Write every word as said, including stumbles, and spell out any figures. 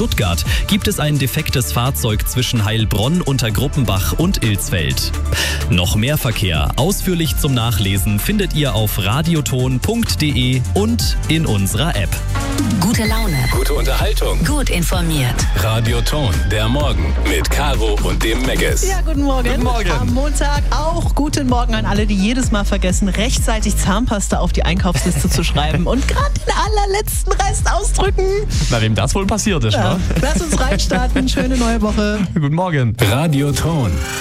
Stuttgart gibt es ein defektes Fahrzeug zwischen Heilbronn, Untergruppenbach und Ilsfeld. Noch mehr Verkehr ausführlich zum Nachlesen findet ihr auf radioton punkt de und in unserer App. Gute Laune. Gute Unterhaltung. Gut informiert. Radioton, der Morgen mit Caro und dem Megges. Ja, guten Morgen. Guten Morgen. Am Montag auch guten Morgen an alle, die jedes Mal vergessen, rechtzeitig Zahnpasta auf die Einkaufsliste zu schreiben und gerade den allerletzten Rest ausdrücken. Na, wem das wohl passiert ist, Ja. ne? Lass uns reinstarten. Schöne neue Woche. Guten Morgen. Radioton.